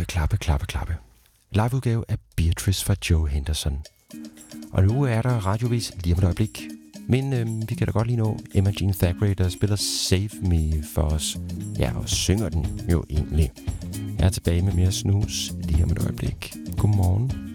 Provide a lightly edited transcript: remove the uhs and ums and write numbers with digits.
Klappe. Liveudgave af Beatrice fra Joe Henderson. Og nu er der radiovis lige om et øjeblik. Men vi kan da godt lige nå Emma Jean Thackeray, der spiller Save Me for os. Ja, og synger den jo egentlig. Jeg er tilbage med mere snus lige om et øjeblik. Godmorgen.